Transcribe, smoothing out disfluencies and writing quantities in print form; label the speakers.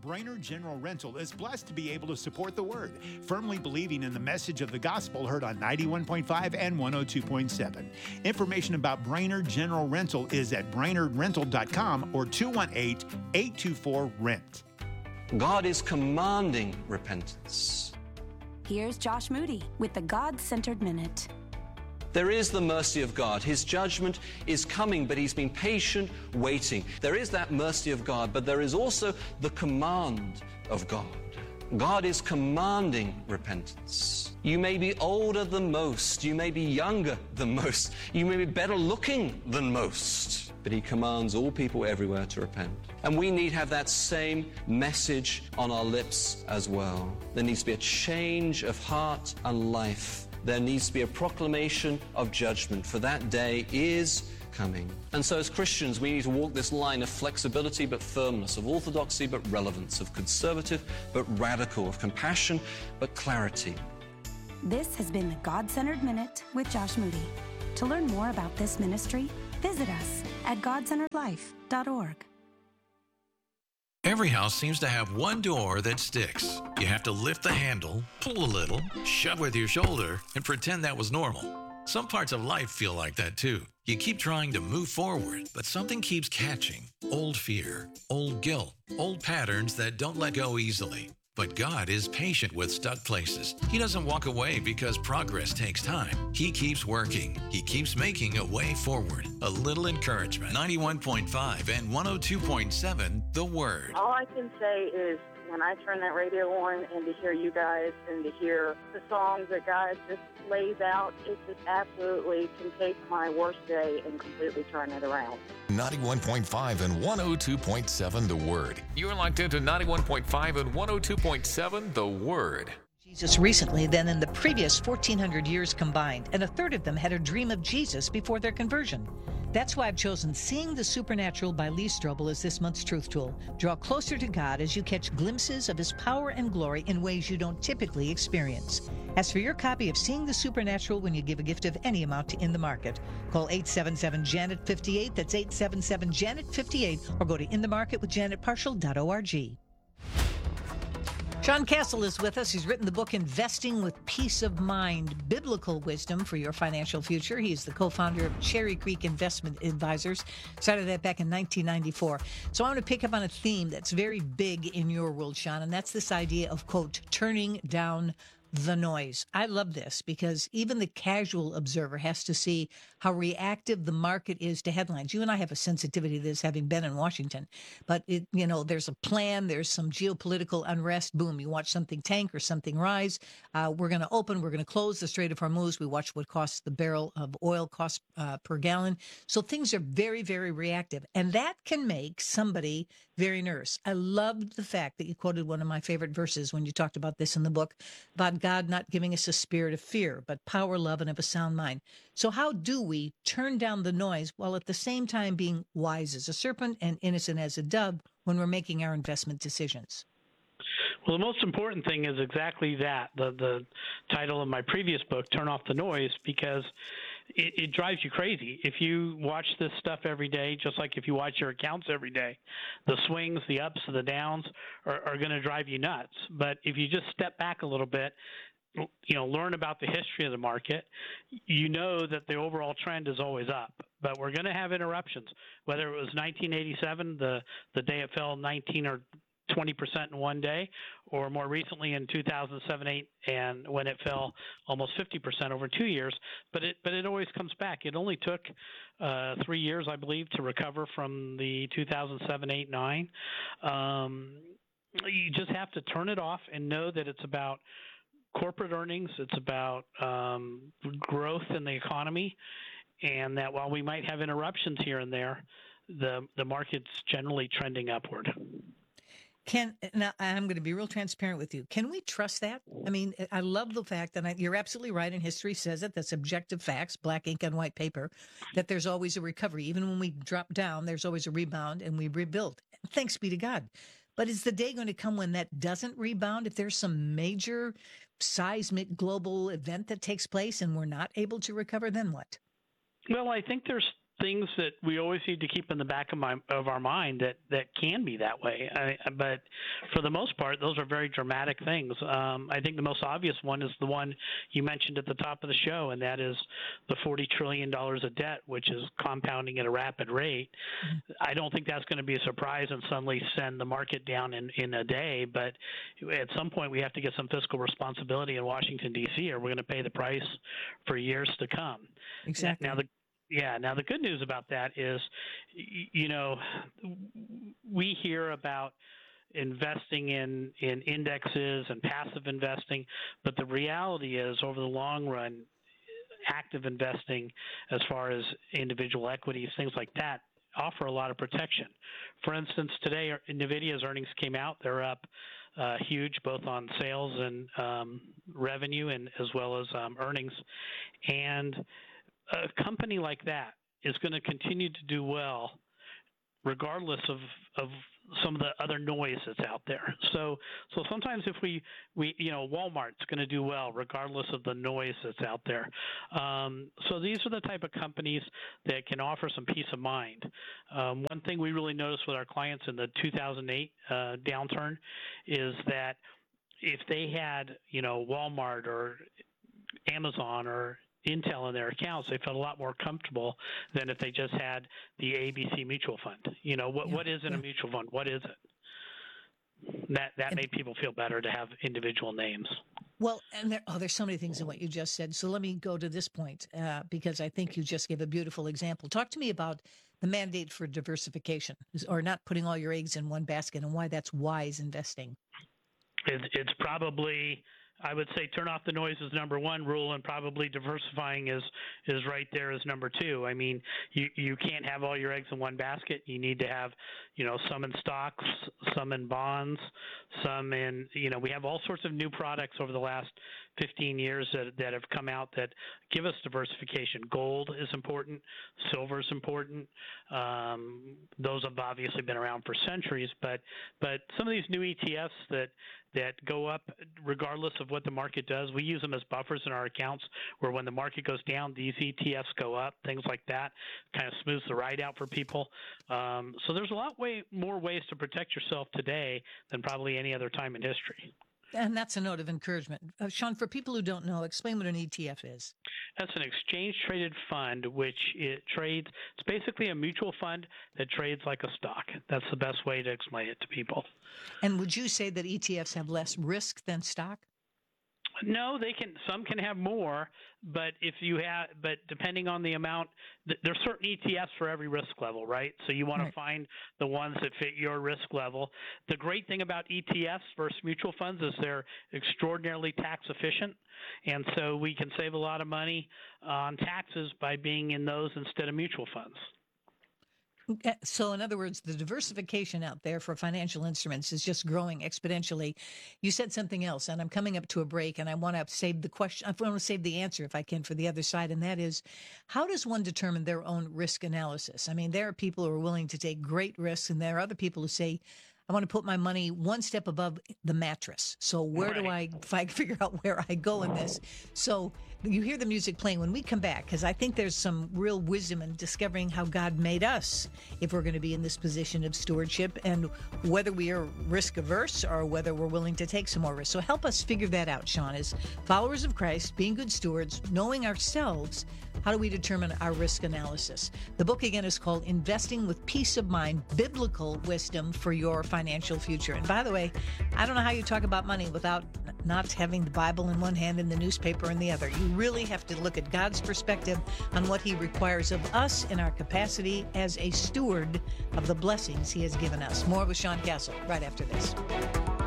Speaker 1: Brainerd General Rental is blessed to be able to support the Word, firmly believing in the message of the gospel heard on 91.5 and 102.7. Information about Brainerd General Rental is at brainerdrental.com or 218-824-RENT.
Speaker 2: God is commanding repentance.
Speaker 3: Here's Josh Moody with the God-Centered Minute.
Speaker 2: There is the mercy of God. His judgment is coming, but he's been patient, waiting. There is that mercy of God, but there is also the command of God. God is commanding repentance. You may be older than most. You may be younger than most. You may be better looking than most. But he commands all people everywhere to repent. And we need to have that same message on our lips as well. There needs to be a change of heart and life. There needs to be a proclamation of judgment, for that day is coming. And so as Christians, we need to walk this line of flexibility but firmness, of orthodoxy but relevance, of conservative but radical, of compassion but clarity.
Speaker 3: This has been the God-Centered Minute with Josh Moody. To learn more about this ministry, visit us at godcenteredlife.org.
Speaker 4: Every house seems to have one door that sticks. You have to lift the handle, pull a little, shove with your shoulder, and pretend that was normal. Some parts of life feel like that too. You keep trying to move forward, but something keeps catching. Old fear, old guilt, old patterns that don't let go easily. But God is patient with stuck places. He doesn't walk away because progress takes time. He keeps working. He keeps making a way forward. A little encouragement. 91.5 and 102.7, The Word.
Speaker 5: All I can say is when I turn that radio on and to hear you guys and to hear the songs that God just lays out, it just absolutely can take my worst day and completely turn it around.
Speaker 6: 91.5 and 102.7 The Word.
Speaker 7: You're locked into 91.5 and 102.7 The Word.
Speaker 8: Jesus recently than in the previous 1,400 years combined, and a third of them had a dream of Jesus before their conversion. That's why I've chosen Seeing the Supernatural by Lee Strobel as this month's truth tool. Draw closer to God as you catch glimpses of his power and glory in ways you don't typically experience. As for your copy of Seeing the Supernatural when you give a gift of any amount to In the Market, call 877-JANET-58, that's 877-JANET-58, or go to inthemarketwithjanetparshall.org. Sean Castle is with us. He's written the book Investing with Peace of Mind, Biblical Wisdom for Your Financial Future. He's the co-founder of Cherry Creek Investment Advisors. Started that back in 1994. So I want to pick up on a theme that's very big in your world, Sean, and that's this idea of, quote, turning down the noise. I love this because even the casual observer has to see how reactive the market is to headlines. You and I have a sensitivity to this, having been in Washington, but there's a plan, there's some geopolitical unrest. Boom, you watch something tank or something rise. We're going to open, we're going to close the Strait of Hormuz. We watch what costs the barrel of oil cost per gallon. So things are very, very reactive, and that can make somebody very nervous. I loved the fact that you quoted one of my favorite verses when you talked about this in the book, about God not giving us a spirit of fear, but power, love, and of a sound mind. So how do we turn down the noise while at the same time being wise as a serpent and innocent as a dove when we're making our investment decisions?
Speaker 9: Well, the most important thing is exactly that, the title of my previous book, Turn Off the Noise, because it drives you crazy. If you watch this stuff every day, just like if you watch your accounts every day, the swings, the ups, the downs are going to drive you nuts. But if you just step back a little bit, learn about the history of the market, you know that the overall trend is always up. But we're going to have interruptions, whether it was 1987, the day it fell 19 or 20% in one day, or more recently in 2007-8, and when it fell almost 50% over 2 years. But it always comes back. It only took 3 years, I believe, to recover from the 2007-8-9. You just have to turn it off and know that it's about corporate earnings. It's about growth in the economy, and that while we might have interruptions here and there, the market's generally trending upward.
Speaker 8: Now, I'm going to be real transparent with you. Can we trust that? I mean, I love the fact that you're absolutely right, and history says it. That's objective facts, black ink on white paper, that there's always a recovery. Even when we drop down, there's always a rebound, and we rebuild. Thanks be to God. But is the day going to come when that doesn't rebound? If there's some major seismic global event that takes place and we're not able to recover, then what?
Speaker 9: Well, I think there's things that we always need to keep in the back of our mind that can be that way. But for the most part, those are very dramatic things. I think the most obvious one is the one you mentioned at the top of the show, and that is the $40 trillion of debt, which is compounding at a rapid rate. I don't think that's going to be a surprise and suddenly send the market down in a day. But at some point, we have to get some fiscal responsibility in Washington, D.C., or we're going to pay the price for years to come.
Speaker 8: Exactly.
Speaker 9: Now, the good news about that is, we hear about investing in indexes and passive investing, but the reality is, over the long run, active investing, as far as individual equities, things like that, offer a lot of protection. For instance, today, NVIDIA's earnings came out. They're up huge, both on sales and revenue, and as well as earnings. And a company like that is going to continue to do well regardless of some of the other noise that's out there. So sometimes if we Walmart's going to do well regardless of the noise that's out there. So these are the type of companies that can offer some peace of mind. One thing we really noticed with our clients in the 2008 downturn is that if they had, Walmart or Amazon or Intel in their accounts, they felt a lot more comfortable than if they just had the ABC mutual fund. What is in a mutual fund? What is it? That made people feel better to have individual names.
Speaker 8: Well, and there's so many things in what you just said. So let me go to this point because I think you just gave a beautiful example. Talk to me about the mandate for diversification, or not putting all your eggs in one basket, and why that's wise investing.
Speaker 9: It's probably, I would say, turn off the noise is number one rule, and probably diversifying is right there as number two. I mean, you can't have all your eggs in one basket. You need to have, some in stocks, some in bonds, some in, we have all sorts of new products over the last 15 years that have come out that give us diversification. Gold is important. Silver is important. Those have obviously been around for centuries, but some of these new ETFs that go up regardless of what the market does, we use them as buffers in our accounts, where when the market goes down, these ETFs go up, things like that, kind of smooths the ride out for people. So there's a lot more ways to protect yourself today than probably any other time in history.
Speaker 8: And that's a note of encouragement. Sean, for people who don't know, explain what an ETF is.
Speaker 9: That's an exchange-traded fund, which it's basically a mutual fund that trades like a stock. That's the best way to explain it to people.
Speaker 8: And would you say that ETFs have less risk than stock?
Speaker 9: No, some can have more, but depending on the amount, there's certain ETFs for every risk level, right? So you want to find the ones that fit your risk level. The great thing about ETFs versus mutual funds is they're extraordinarily tax efficient, and so we can save a lot of money on taxes by being in those instead of mutual funds.
Speaker 8: So in other words, the diversification out there for financial instruments is just growing exponentially. You said something else, and I'm coming up to a break, and I want to save the question. I want to save the answer, if I can, for the other side, and that is, how does one determine their own risk analysis? I mean, there are people who are willing to take great risks, and there are other people who say, I want to put my money one step above the mattress. So where do I figure out where I go in this? So you hear the music playing when we come back, because I think there's some real wisdom in discovering how God made us if we're going to be in this position of stewardship, and whether we are risk averse or whether we're willing to take some more risk. So help us figure that out, Sean, as followers of Christ, being good stewards, knowing ourselves. How do we determine our risk analysis? The book, again, is called Investing with Peace of Mind, Biblical Wisdom for Your Financial Future. And by the way, I don't know how you talk about money without not having the Bible in one hand and the newspaper in the other. You really have to look at God's perspective on what he requires of us in our capacity as a steward of the blessings he has given us. More with Sean Castle right after this.